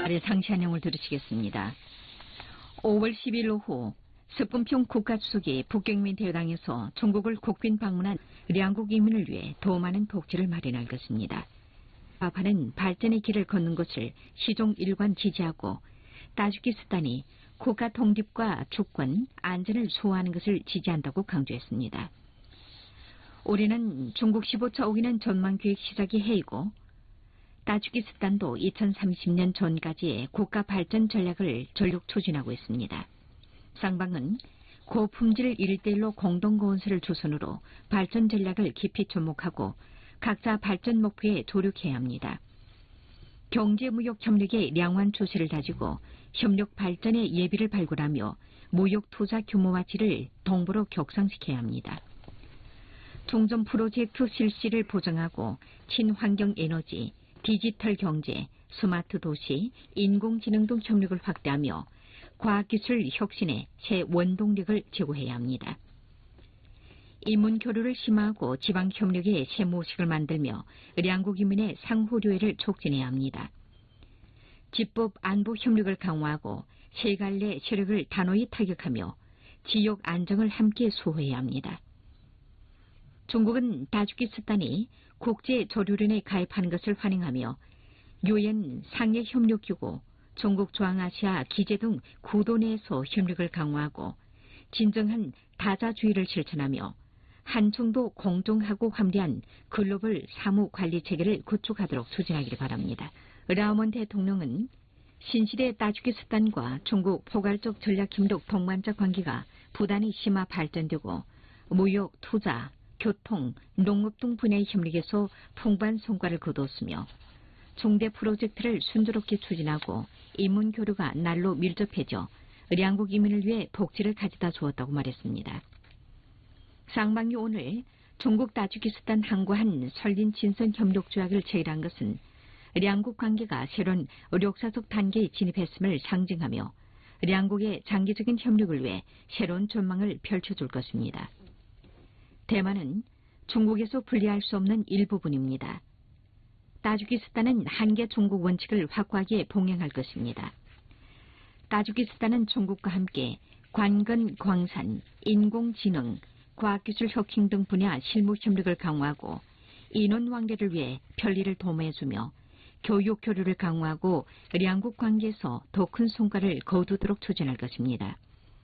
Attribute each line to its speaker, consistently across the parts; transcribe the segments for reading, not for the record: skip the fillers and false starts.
Speaker 1: 아래 상세한 내용을 들으시겠습니다. 5월 10일 오후 습근평 국가주석이 북경민 대회당에서 중국을 국빈 방문한 양국 인민을 위해 더 많은 복지를 마련할 것입니다. 파파는 발전의 길을 걷는 것을 시종 일관 지지하고 타지키스탄이 국가 독립과 주권, 안전을 소화하는 것을 지지한다고 강조했습니다. 올해는 중국 15차 오기는 전망기획 시작이 해이고 타지키스탄도 2030년 전까지의 국가 발전 전략을 전력 추진하고 있습니다. 쌍방은 고품질 1:1로 공동건설을 조선으로 발전 전략을 깊이 접목하고 각자 발전 목표에 조력해야 합니다. 경제무역 협력의 량환 추세를 다지고 협력 발전의 예비를 발굴하며 무역 투자 규모와 질을 동부로 격상시켜야 합니다. 종전 프로젝트 실시를 보장하고 친환경 에너지, 디지털 경제, 스마트 도시, 인공지능 등 협력을 확대하며 과학기술 혁신에 새 원동력을 제고해야 합니다. 인문교류를 심화하고 지방협력의 새 모식을 만들며 양국 인민의 상호교회를 촉진해야 합니다. 집법 안보 협력을 강화하고 세 갈래 세력을 단호히 타격하며 지역 안정을 함께 수호해야 합니다. 중국은 타지키스탄이 국제조류련에 가입하는 것을 환영하며 유엔 상해협력기구, 중국 중앙아시아 기재 등 구도 내에서 협력을 강화하고 진정한 다자주의를 실천하며 한중도 공정하고 합리한 글로벌 사무관리 체계를 구축하도록 추진하기를 바랍니다. 라오먼 대통령은 신시대 타지키스탄과 중국 포괄적 전략협력 동반자 관계가 부단히 심화 발전되고 무역, 투자, 교통, 농업 등 분야의 협력에서 풍부한 성과를 거두었으며 중대 프로젝트를 순조롭게 추진하고 인문교류가 날로 밀접해져 양국 인민을 위해 복지를 가져다 주었다고 말했습니다. 쌍방이 오늘 중국 타지키스탄 항구한 설린 친선 협력 조약을 체결한 것은 양국 관계가 새로운 역사적 단계에 진입했음을 상징하며 양국의 장기적인 협력을 위해 새로운 전망을 펼쳐줄 것입니다. 대만은 중국에서 분리할 수 없는 일부분입니다. 타지키스탄은 한계 중국 원칙을 확고하게 봉행할 것입니다. 타지키스탄은 중국과 함께 관건, 광산, 인공지능, 과학기술 혁신 등 분야 실무 협력을 강화하고 인원 왕래를 위해 편리를 도모해주며 교육 교류를 강화하고 양국 관계에서 더 큰 성과를 거두도록 추진할 것입니다.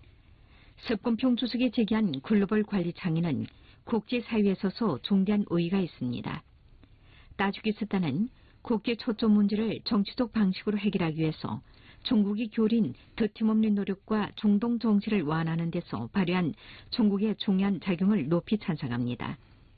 Speaker 1: 습근평 주석이 제기한 글로벌 관리倡의는 국제사회에 서서 중대한 의의가 있습니다. 타지키스탄은 국제 초점 문제를 정치적 방식으로 해결하기 위해서 중국이 교린 드팀없는 노력과 중동 정세를 완화하는 데서 발휘한 중국의 중요한 작용을 높이 찬성합니다.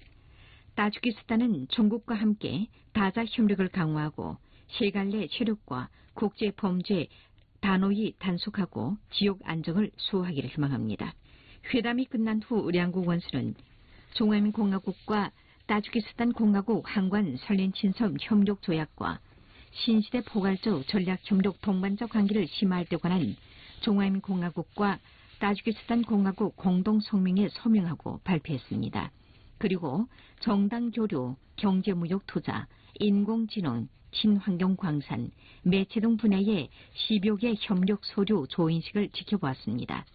Speaker 1: 타지키스탄은 중국과 함께 다자 협력을 강화하고 세갈래 세력과 국제 범죄 단호히 단속하고 지역 안정을 수호하기를 희망합니다. 회담이 끝난 후 양국 원수는 중화민공화국과 타지키스탄 공화국 한관 설린 친선 협력 조약과 신시대 포괄적 전략협력 동반자 관계를 심화할 때 관한 중화민공화국과 타지키스탄 공화국 공동성명에 서명하고 발표했습니다. 그리고 정당교류, 경제무역 투자, 인공지능, 친환경 광산, 매체 등 분야의 10여 개 협력 서류 조인식을 지켜보았습니다.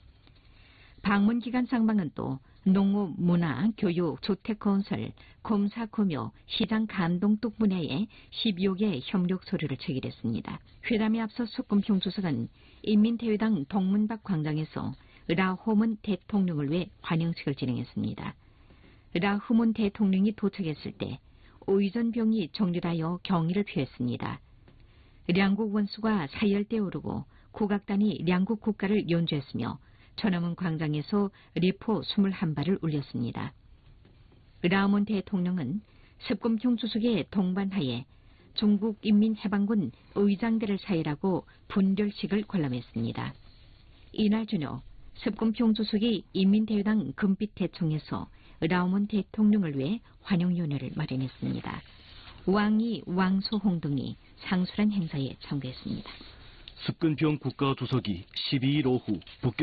Speaker 1: 방문 기간 쌍방은 또 농업, 문화, 교육, 주택건설, 검사, 검역, 시장 감동 등 분야의 12여 개 협력 서류를 체결했습니다. 회담에 앞서 습근평 주석은 인민대회당 동문박 광장에서 라호문 대통령을 위해 환영식을 진행했습니다. 라호문 대통령이 도착했을 때 의전병이 정렬하여 경의를 표했습니다. 양국 원수가 사열대 오르고 국악단이 양국 국가를 연주했으며 천안문 광장에서 리포 21발을 울렸습니다. 라오먼 대통령은 습근평 주석의 동반하에 중국인민해방군 의장대를 사열하고 분별식을 관람했습니다. 이날 저녁 습근평 주석이 인민대회당 금빛 대청에서 라오먼 대통령을 위해 환영위원회를 마련했습니다. 왕이, 왕소홍 등이 상술한 행사에 참가했습니다.
Speaker 2: 습근평 국가주석이 12일 오후 북경